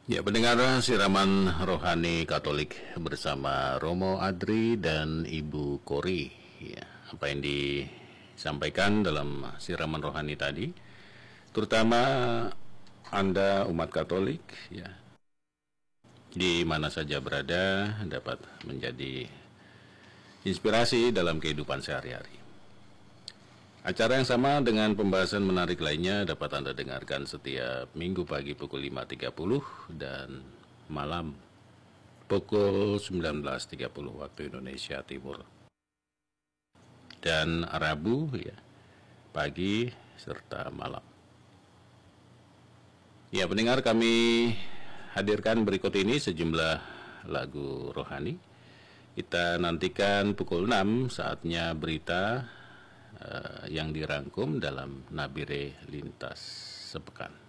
Ya, pendengar siraman rohani Katolik bersama Romo Adri dan Ibu Kori. Ya, apa yang disampaikan dalam siraman rohani tadi, terutama Anda umat Katolik, ya, di mana saja berada dapat menjadi inspirasi dalam kehidupan sehari-hari. Acara yang sama dengan pembahasan menarik lainnya dapat Anda dengarkan setiap minggu pagi pukul 5.30 dan malam pukul 19.30 waktu Indonesia Timur. Dan Rabu ya, pagi serta malam. Ya, pendengar, kami hadirkan berikut ini sejumlah lagu rohani. Kita nantikan pukul 6 saatnya berita yang dirangkum dalam Nabire Lintas Sepekan.